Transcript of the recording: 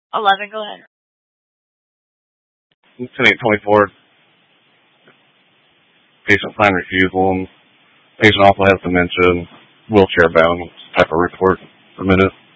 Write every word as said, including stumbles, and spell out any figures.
eleven, go ahead. ten eight twenty-four, patient signed refusal, and patient also has dementia and wheelchair bound type of report submitted.